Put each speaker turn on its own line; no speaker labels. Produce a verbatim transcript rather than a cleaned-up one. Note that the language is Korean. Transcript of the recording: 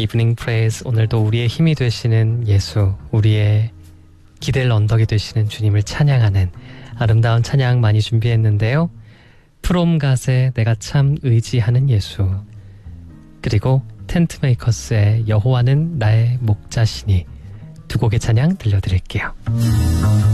이브닝 프레이즈, 오늘도 우리의 힘이 되시는 예수, 우리의 기댈 언덕이 되시는 주님을 찬양하는 아름다운 찬양 많이 준비했는데요. 프롬갓의 내가 참 의지하는 예수, 그리고 텐트메이커스의 여호와는 나의 목자시니, 두 곡의 찬양 들려드릴게요.